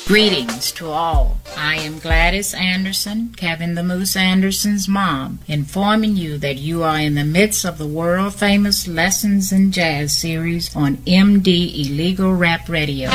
Greetings to all. I am Gladys Anderson, Kevin the Moose Anderson's mom, informing you that you are in the midst of the world-famous Lessons in Jazz series on MD Illegal Rap Radio.